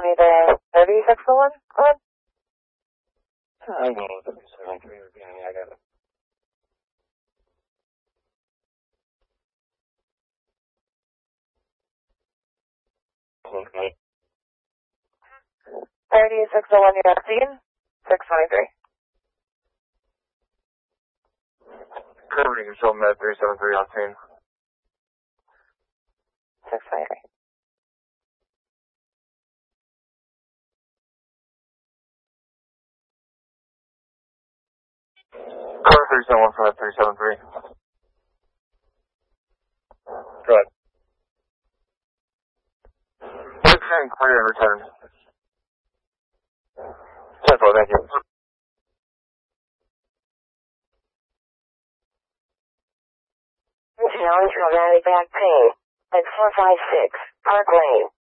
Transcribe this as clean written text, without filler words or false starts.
me the 36 one? Go ahead. I'm going with 37-3. I got it. Okay. 3601, you're not seeing? 623. Currently control med 373 on scene. 623. Car 371 from 373. Go ahead. Return, clear and return. 10-4, thank you. Challenge traumatic back pain at 456 Park Lane.